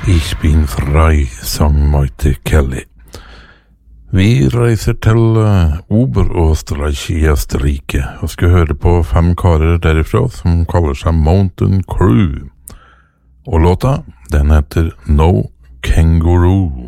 Ich bin frei, sang Maite Kelly. Vi reiser til Oberösterreich i Østerrike og skal høre på 5 karer derifra som kaller seg Mountain Crew. Og låta, den heter No Kangaroo.